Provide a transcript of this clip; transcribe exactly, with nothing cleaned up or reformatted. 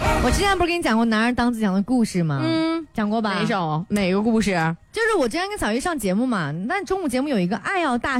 我之前不是跟你讲过男儿当自强的故事吗？嗯，讲过吧？ 哪首？哪个故事？ 就是我之前跟小玉上节目嘛，但中午节目有一个爱要大